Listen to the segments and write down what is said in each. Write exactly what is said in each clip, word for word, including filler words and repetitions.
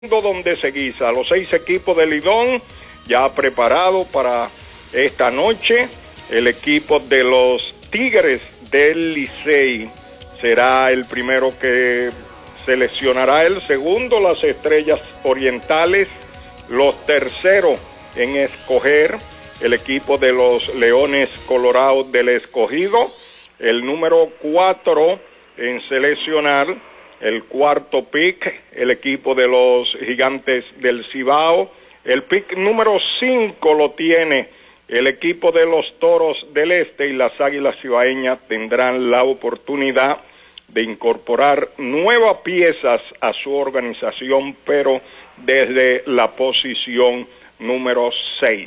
donde se guisa. Los seis equipos del Lidón ya preparados para esta noche. El equipo de los Tigres del Licey será el primero que seleccionará. El segundo, las Estrellas Orientales. Los terceros en escoger, el equipo de los Leones Colorados del Escogido. El número cuatro en seleccionar. El cuarto pick, el equipo de los Gigantes del Cibao. El pick número cinco lo tiene el equipo de los Toros del Este, y las Águilas Cibaeñas tendrán la oportunidad de incorporar nuevas piezas a su organización, pero desde la posición número seis.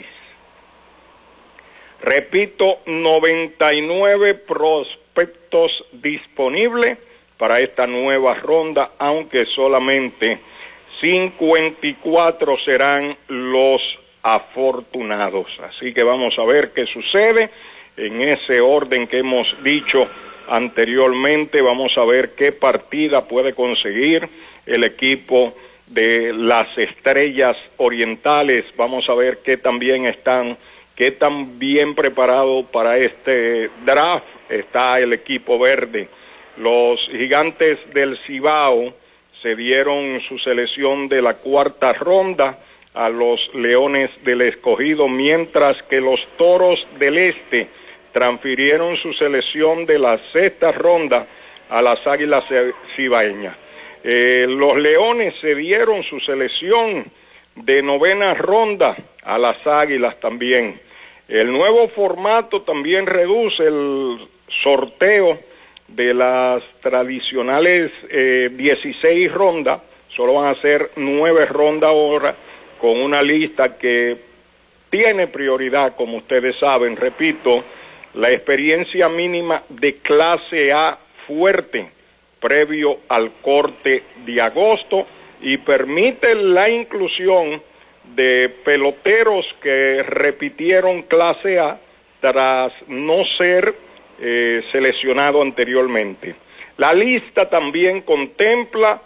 Repito, noventa y nueve prospectos disponibles para esta nueva ronda, aunque solamente cincuenta y cuatro serán los afortunados. Así que vamos a ver qué sucede en ese orden que hemos dicho anteriormente. Vamos a ver qué partida puede conseguir el equipo de las Estrellas Orientales. Vamos a ver qué también están, qué tan bien preparado para este draft está el equipo verde. Los Gigantes del Cibao se dieron su selección de la cuarta ronda a los Leones del Escogido, mientras que los Toros del Este transfirieron su selección de la sexta ronda a las Águilas Cibaeñas. Eh, los Leones se dieron su selección de novena ronda a las Águilas también. El nuevo formato también reduce el sorteo de las tradicionales eh, dieciséis rondas. Solo van a ser nueve rondas ahora, con una lista que tiene prioridad, como ustedes saben. Repito, la experiencia mínima de clase A fuerte previo al corte de agosto, y permite la inclusión de peloteros que repitieron clase A tras no ser Eh, seleccionado anteriormente. La lista también contempla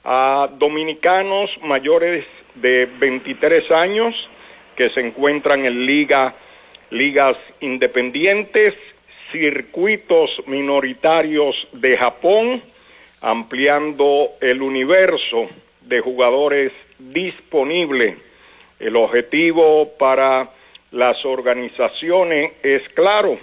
a dominicanos mayores de veintitrés años que se encuentran en liga, ligas independientes, circuitos minoritarios de Japón, ampliando el universo de jugadores disponibles. El objetivo para las organizaciones es claro: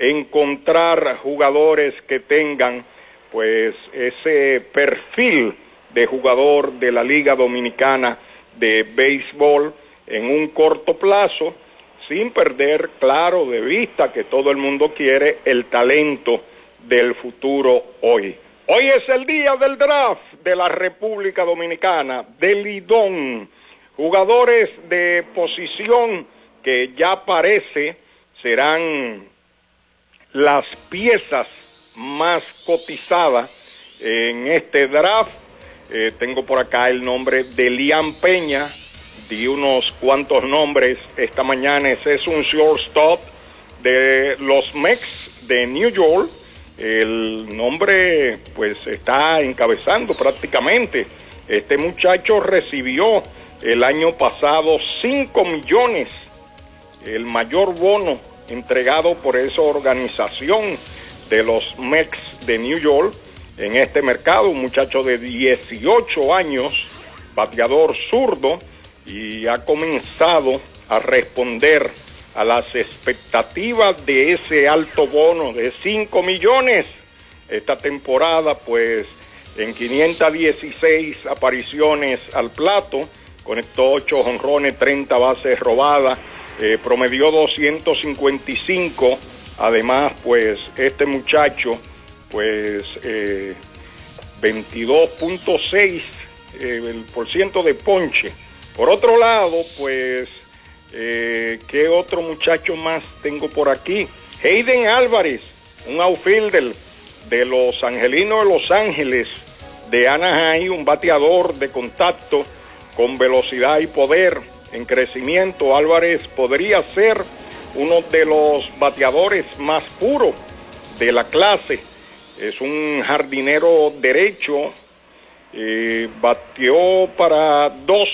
encontrar jugadores que tengan pues ese perfil de jugador de la Liga Dominicana de Béisbol en un corto plazo, sin perder claro de vista que todo el mundo quiere el talento del futuro hoy. Hoy es el día del draft de la República Dominicana, del Lidón. Jugadores de posición que ya parece serán las piezas más cotizadas en este draft. Eh, tengo por acá el nombre de Liam Peña, di unos cuantos nombres esta mañana. Ese es un shortstop de los Mets de New York. El nombre pues está encabezando prácticamente. Este muchacho recibió el año pasado cinco millones, el mayor bono entregado por esa organización de los Mets de New York en este mercado. Un muchacho de dieciocho años, bateador zurdo, y ha comenzado a responder a las expectativas de ese alto bono de cinco millones. Esta temporada, pues, en quinientas dieciséis apariciones al plato, conectó ocho jonrones, treinta bases robadas, Eh, promedió doscientos cincuenta y cinco. Además, pues este muchacho pues eh, veintidós punto seis eh, el por ciento de ponche. Por otro lado, pues eh, ¿qué otro muchacho más tengo por aquí? Hayden Álvarez, un outfielder de los Angelinos de Los Ángeles de Anaheim, un bateador de contacto con velocidad y poder en crecimiento. Álvarez podría ser uno de los bateadores más puros de la clase. Es un jardinero derecho Eh, batió para dos